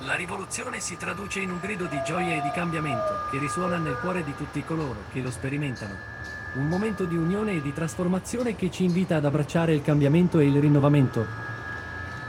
La rivoluzione si traduce in un grido di gioia e di cambiamento, che risuona nel cuore di tutti coloro che lo sperimentano. Un momento di unione e di trasformazione che ci invita ad abbracciare il cambiamento e il rinnovamento,